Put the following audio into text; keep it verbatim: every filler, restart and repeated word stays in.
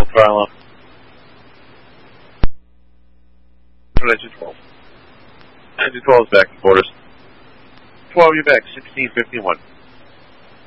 throttle off. Engine twelve. Engine twelve is back in quarters. twelve, you're back, sixteen fifty-one.